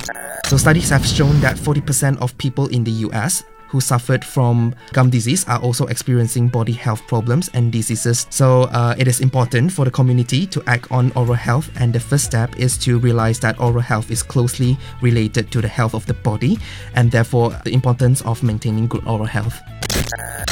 So studies have shown that 40% of people in the US who suffered from gum disease are also experiencing body health problems and diseases. So it is important for the community to act on oral health, and the first step is to realize that oral health is closely related to the health of the body, and therefore the importance of maintaining good oral health.